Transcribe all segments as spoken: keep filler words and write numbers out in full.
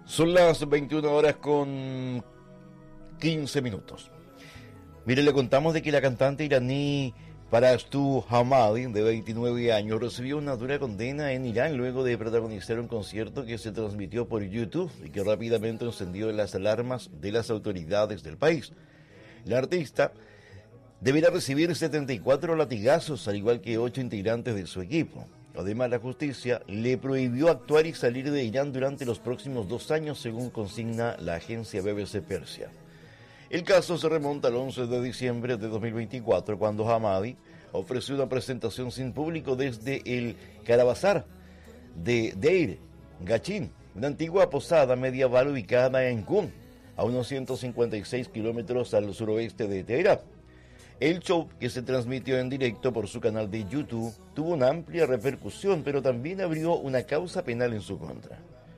Son las veintiuna horas con quince minutos. Mire, le contamos de que la cantante iraní Parastu Hamadi, de veintinueve años, recibió una dura condena en Irán luego de protagonizar un concierto que se transmitió por YouTube y que rápidamente encendió las alarmas de las autoridades del país. La artista deberá recibir setenta y cuatro latigazos, al igual que ocho integrantes de su equipo. Además, la justicia le prohibió actuar y salir de Irán durante los próximos dos años, según consigna la agencia B B C Persia. El caso se remonta al once de diciembre de dos mil veinticuatro, cuando Hamadi ofreció una presentación sin público desde el Carabazar de Deir Gachin, una antigua posada medieval ubicada en Qum, a unos ciento cincuenta y seis kilómetros al suroeste de Teherán. El show, que se transmitió en directo por su canal de YouTube, tuvo una amplia repercusión, pero también abrió una causa penal en su contra.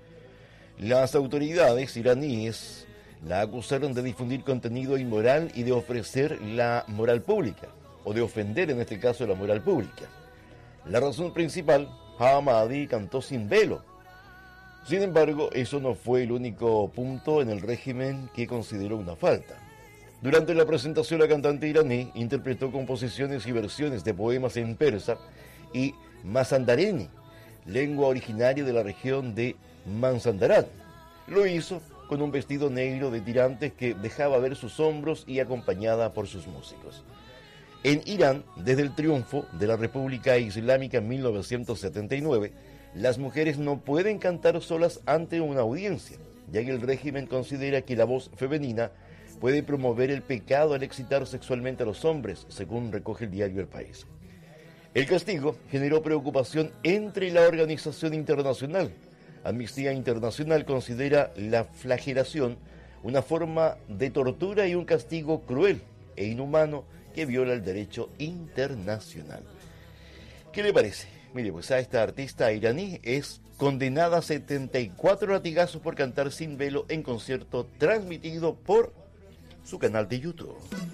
Las autoridades iraníes la acusaron de difundir contenido inmoral y de ofrecer la moral pública, o de ofender en este caso la moral pública. La razón principal, Hamadi cantó sin velo. Sin embargo, eso no fue el único punto en el régimen que consideró una falta. Durante la presentación, la cantante iraní interpretó composiciones y versiones de poemas en persa y mazandareni, lengua originaria de la región de Mazandaran. Lo hizo con un vestido negro de tirantes que dejaba ver sus hombros y acompañada por sus músicos. En Irán, desde el triunfo de la República Islámica en mil novecientos setenta y nueve, las mujeres no pueden cantar solas ante una audiencia, ya que el régimen considera que la voz femenina puede promover el pecado al excitar sexualmente a los hombres, según recoge el diario El País. El castigo generó preocupación entre la organización internacional. Amnistía Internacional considera la flagelación una forma de tortura y un castigo cruel e inhumano que viola el derecho internacional. ¿Qué le parece? Mire, pues a esta artista iraní es condenada a setenta y cuatro latigazos por cantar sin velo en concierto transmitido por su canal de YouTube.